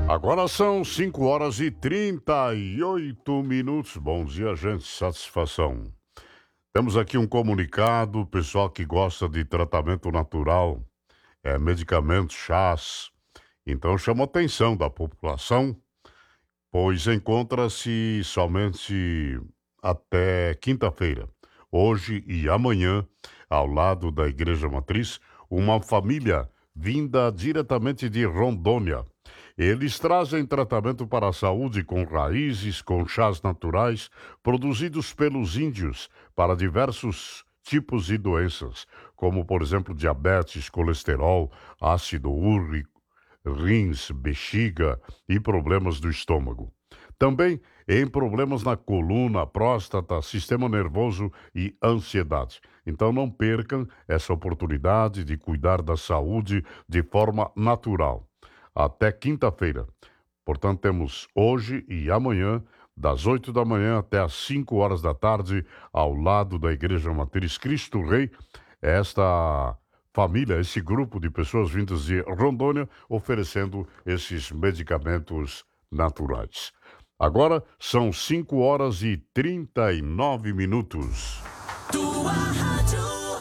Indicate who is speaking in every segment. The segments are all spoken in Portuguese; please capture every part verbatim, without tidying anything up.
Speaker 1: Agora são cinco horas e trinta e oito minutos. Bom dia, gente. Satisfação. Temos aqui um comunicado, pessoal que gosta de tratamento natural, é, medicamentos, chás. Então chama a atenção da população, pois encontra-se somente até quinta-feira, hoje e amanhã, ao lado da Igreja Matriz, uma família vinda diretamente de Rondônia. Eles trazem tratamento para a saúde com raízes, com chás naturais, produzidos pelos índios para diversos tipos de doenças, como, por exemplo, diabetes, colesterol, ácido úrico, rins, bexiga e problemas do estômago. Também em problemas na coluna, próstata, sistema nervoso e ansiedade. Então não percam essa oportunidade de cuidar da saúde de forma natural. Até quinta-feira. Portanto, temos hoje e amanhã, das oito da manhã até as cinco horas da tarde, ao lado da Igreja Matriz Cristo Rei, esta família, esse grupo de pessoas vindas de Rondônia, oferecendo esses medicamentos naturais. Agora são cinco horas e trinta e nove minutos.
Speaker 2: Tua rádio.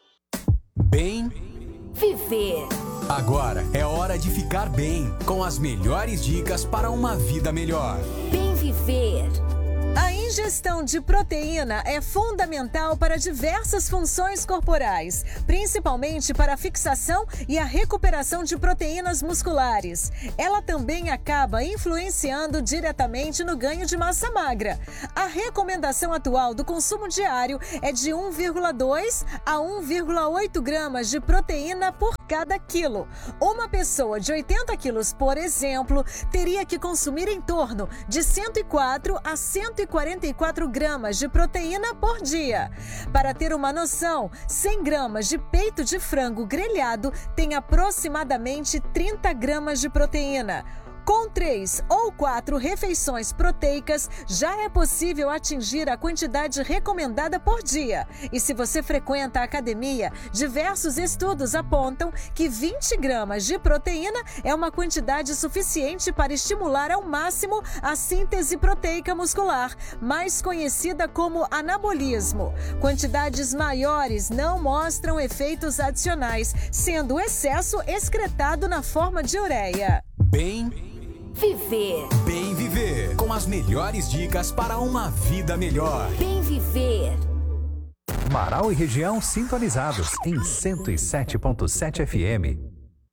Speaker 3: Bem
Speaker 2: viver.
Speaker 3: Agora é hora de ficar bem, com as melhores dicas para uma vida melhor.
Speaker 2: Bem viver.
Speaker 4: A ingestão de proteína é fundamental para diversas funções corporais, principalmente para a fixação e a recuperação de proteínas musculares. Ela também acaba influenciando diretamente no ganho de massa magra. A recomendação atual do consumo diário é de um vírgula dois a um vírgula oito gramas de proteína por cada quilo. Uma pessoa de oitenta quilos, por exemplo, teria que consumir em torno de cento e quatro a cento e quarenta e quatro gramas de proteína por dia. Para ter uma noção, cem gramas de peito de frango grelhado tem aproximadamente trinta gramas de proteína. Com três ou quatro refeições proteicas, já é possível atingir a quantidade recomendada por dia. E se você frequenta a academia, diversos estudos apontam que vinte gramas de proteína é uma quantidade suficiente para estimular ao máximo a síntese proteica muscular, mais conhecida como anabolismo. Quantidades maiores não mostram efeitos adicionais, sendo o excesso excretado na forma de ureia.
Speaker 3: Bem
Speaker 2: viver.
Speaker 3: Bem viver, com as melhores dicas para uma vida melhor.
Speaker 2: Bem viver.
Speaker 5: Marau e região sintonizados em cento e sete ponto sete F M.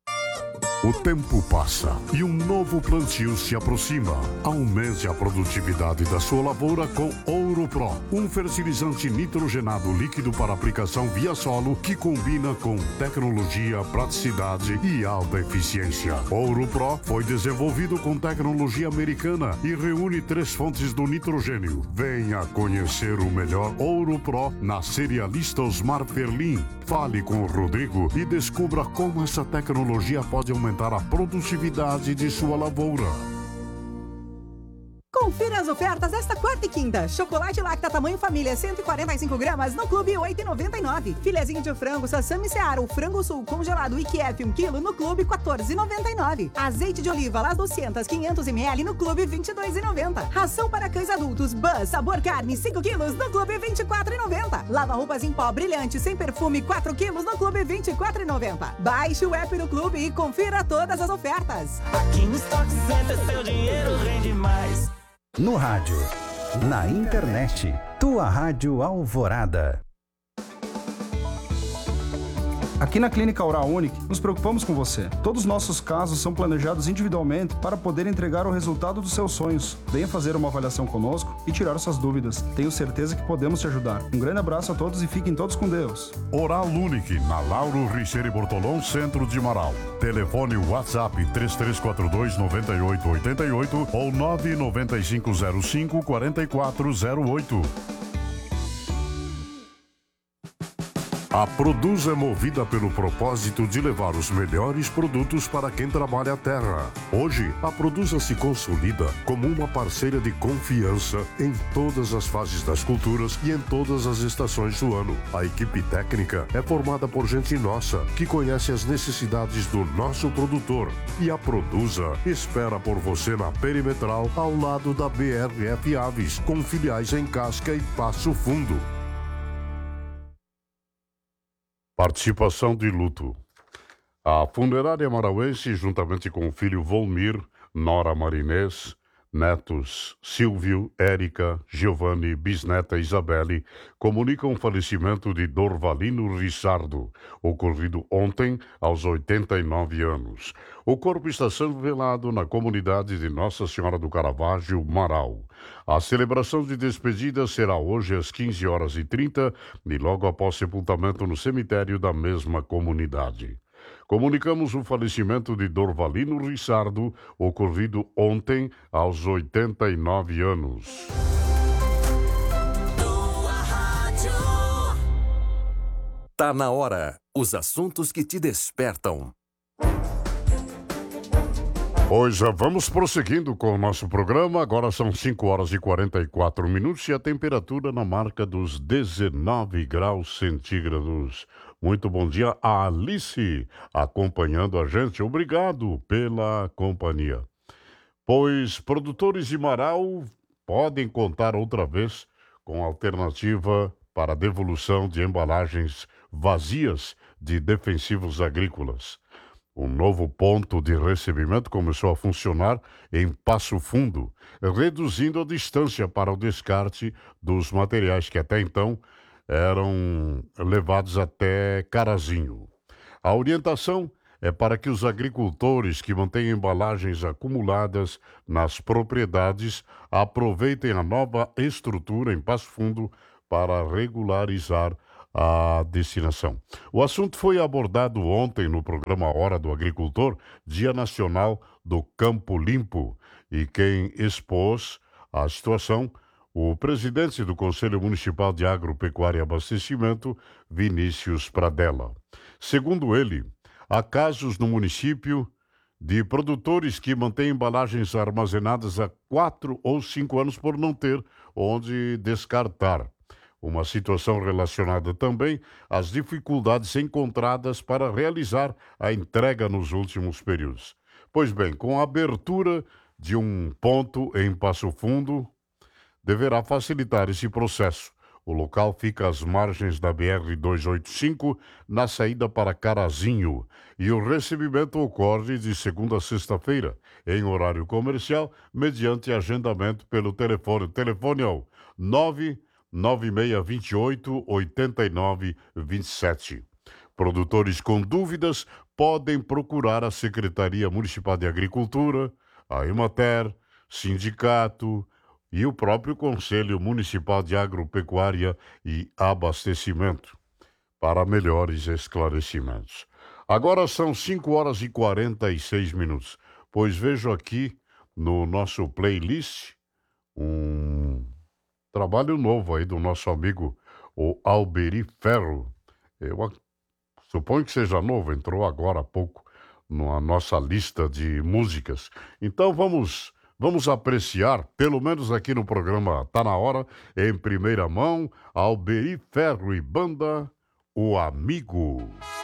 Speaker 1: O tempo passa e um novo plantio se aproxima. Aumente a produtividade da sua lavoura com Ouro Pro, um fertilizante nitrogenado líquido para aplicação via solo que combina com tecnologia, praticidade e alta eficiência. Ouro Pro foi desenvolvido com tecnologia americana e reúne três fontes do nitrogênio. Venha conhecer o melhor Ouro Pro na cerealista Osmar Ferlin. Fale com o Rodrigo e descubra como essa tecnologia pode aumentar a produtividade de sua lavoura.
Speaker 6: Confira as ofertas desta quarta e quinta. Chocolate Lacta tamanho família cento e quarenta e cinco gramas no Clube oito e noventa e nove. Filezinho de frango Sassami Seara, o frango sul congelado I Q F um quilo no Clube quatorze e noventa e nove. Azeite de oliva Las duzentos quinhentos mililitros no Clube vinte e dois e noventa. Ração para cães adultos Buzz sabor carne cinco quilos no Clube vinte e quatro e noventa. Lava roupas em pó brilhante sem perfume quatro quilos no Clube vinte e quatro e noventa. Baixe o app do Clube e confira todas as ofertas.
Speaker 7: Aqui no Stock Center seu dinheiro rende mais.
Speaker 5: No rádio, na internet, tua Rádio Alvorada.
Speaker 8: Aqui na Clínica Oral Unique, nos preocupamos com você. Todos os nossos casos são planejados individualmente para poder entregar o resultado dos seus sonhos. Venha fazer uma avaliação conosco e tirar suas dúvidas. Tenho certeza que podemos te ajudar. Um grande abraço a todos e fiquem todos com Deus.
Speaker 1: Oral Unique, na Lauro Richeiro Bortolão, centro de Marau. Telefone WhatsApp três três quatro dois nove oito oito oito ou nove nove cinco zero cinco quatro quatro zero oito.
Speaker 9: A Produz é movida pelo propósito de levar os melhores produtos para quem trabalha a terra. Hoje, a Produza se consolida como uma parceira de confiança em todas as fases das culturas e em todas as estações do ano. A equipe técnica é formada por gente nossa, que conhece as necessidades do nosso produtor. E a Produza espera por você na Perimetral, ao lado da B R F Aves, com filiais em Casca e Passo Fundo.
Speaker 1: Participação de luto. A funerária marauense, juntamente com o filho Volmir, nora Marinês, netos Silvio, Érica, Giovanni, bisneta Isabelle, comunicam o falecimento de Dorvalino Rissardo, ocorrido ontem aos oitenta e nove anos. O corpo está sendo velado na comunidade de Nossa Senhora do Caravaggio, Marau. A celebração de despedida será hoje às quinze horas e trinta e logo após sepultamento no cemitério da mesma comunidade. Comunicamos o falecimento de Dorvalino Rissardo, ocorrido ontem aos oitenta e nove anos.
Speaker 10: Tá na hora. Os assuntos que te despertam.
Speaker 1: Pois é, vamos prosseguindo com o nosso programa. Agora são cinco horas e quarenta e quatro minutos e a temperatura na marca dos dezenove graus centígrados. Muito bom dia, a Alice, acompanhando a gente. Obrigado pela companhia. Pois produtores de Marau podem contar outra vez com alternativa para devolução de embalagens vazias de defensivos agrícolas. Um novo ponto de recebimento começou a funcionar em Passo Fundo, reduzindo a distância para o descarte dos materiais que até então eram levados até Carazinho. A orientação é para que os agricultores que mantêm embalagens acumuladas nas propriedades aproveitem a nova estrutura em Passo Fundo para regularizar a destinação. O assunto foi abordado ontem no programa Hora do Agricultor, Dia Nacional do Campo Limpo, e quem expôs a situação, o presidente do Conselho Municipal de Agropecuária e Abastecimento, Vinícius Pradella. Segundo ele, há casos no município de produtores que mantêm embalagens armazenadas há quatro ou cinco anos por não ter onde descartar. Uma situação relacionada também às dificuldades encontradas para realizar a entrega nos últimos períodos. Pois bem, com a abertura de um ponto em Passo Fundo, deverá facilitar esse processo. O local fica às margens da B R duzentos e oitenta e cinco, na saída para Carazinho, e o recebimento ocorre de segunda a sexta-feira, em horário comercial, mediante agendamento pelo telefone. O telefone é o nove nove seis dois oito, oito nove dois sete. Produtores com dúvidas podem procurar a Secretaria Municipal de Agricultura, a Emater, sindicato e o próprio Conselho Municipal de Agropecuária e Abastecimento para melhores esclarecimentos. Agora são cinco horas e quarenta e seis minutos, pois vejo aqui no nosso playlist um trabalho novo aí do nosso amigo, o Alberi Ferro. Eu ac- suponho que seja novo, entrou agora há pouco na nossa lista de músicas. Então vamos, vamos apreciar, pelo menos aqui no programa Tá Na Hora, em primeira mão, Alberi Ferro e banda O Amigo.